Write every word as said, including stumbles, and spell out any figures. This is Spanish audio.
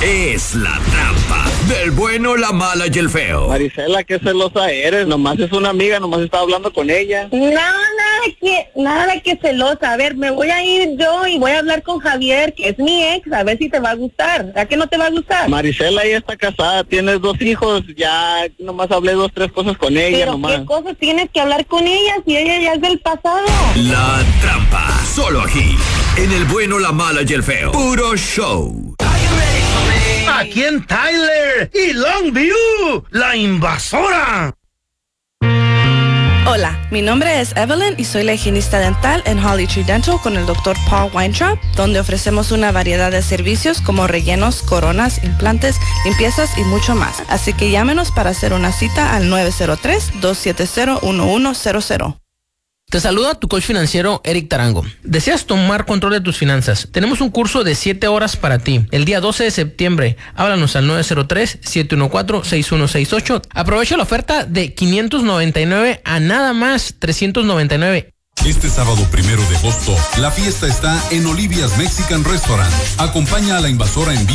es La Trampa, del bueno, la mala y el feo. Marisela, qué celosa eres, nomás es una amiga, nomás estaba hablando con ella. No, nada que, nada que celosa. A ver, me voy a ir yo y voy a hablar con Javier, que es mi ex, a ver si te va a gustar. ¿A qué no te va a gustar? Marisela ya está casada, tienes dos hijos, ya nomás hablé dos, tres cosas con ella. Pero nomás. ¿qué cosas tienes que hablar con ella si ella ya es del pasado? La Trampa, solo aquí, en el bueno, la mala y el feo. Puro show. Aquí en Tyler y Longview, la invasora. Hola, mi nombre es Evelyn y soy la higienista dental en Holly Tree Dental con el doctor Paul Weintraub, donde ofrecemos una variedad de servicios como rellenos, coronas, implantes, limpiezas y mucho más. Así que llámenos para hacer una cita al nueve cero tres, dos siete cero, uno uno cero cero. Te saluda tu coach financiero Eric Tarango. ¿Deseas tomar control de tus finanzas? Tenemos un curso de siete horas para ti. El día doce de septiembre, háblanos al nueve cero tres, siete uno cuatro, seis uno seis ocho. Aprovecha la oferta de quinientos noventa y nueve a nada más trescientos noventa y nueve. Este sábado primero de agosto, la fiesta está en Olivia's Mexican Restaurant. Acompaña a la invasora en vivo